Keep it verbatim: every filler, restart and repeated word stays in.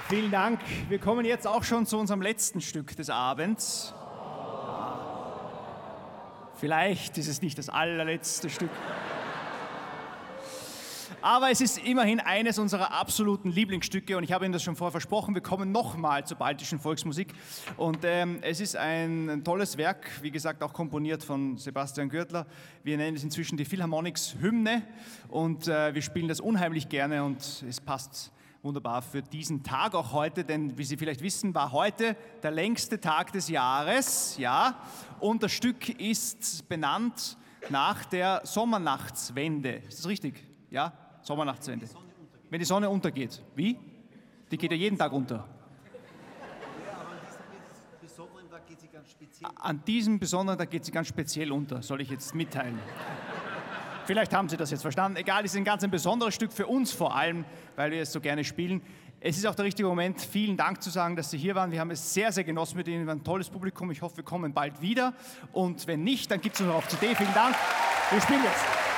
Vielen Dank. Wir kommen jetzt auch schon zu unserem letzten Stück des Abends. Vielleicht ist es nicht das allerletzte Stück. Aber es ist immerhin eines unserer absoluten Lieblingsstücke und ich habe Ihnen das schon vorher versprochen, wir kommen nochmal zur baltischen Volksmusik und ähm, es ist ein, ein tolles Werk, wie gesagt auch komponiert von Sebastian Gürtler. Wir nennen es inzwischen die Philharmonics Hymne und äh, wir spielen das unheimlich gerne und es passt wunderbar für diesen Tag auch heute, denn wie Sie vielleicht wissen, war heute der längste Tag des Jahres, ja, und das Stück ist benannt nach der Sommernachtswende. Ist das richtig? Ja, Sommernachtswende. Wenn die Sonne untergeht. Wie? Die geht ja jeden Tag unter. Ja, aber an diesem besonderen Tag geht sie ganz speziell. An diesem besonderen Tag geht sie ganz speziell unter, soll ich jetzt mitteilen. Vielleicht haben Sie das jetzt verstanden. Egal, es ist ein ganz ein besonderes Stück für uns vor allem, weil wir es so gerne spielen. Es ist auch der richtige Moment, vielen Dank zu sagen, dass Sie hier waren. Wir haben es sehr, sehr genossen mit Ihnen. Wir waren ein tolles Publikum. Ich hoffe, wir kommen bald wieder. Und wenn nicht, dann gibt es uns noch auf C D. Vielen Dank. Wir spielen jetzt.